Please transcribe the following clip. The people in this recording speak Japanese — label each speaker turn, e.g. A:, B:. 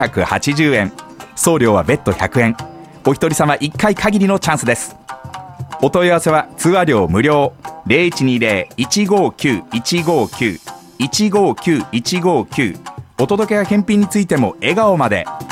A: 180円、送料は別途100円。お一人様1回限りのチャンスです。お問い合わせは通話料無料。 0120-159-159 159-159。お届けや返品についても笑顔まで。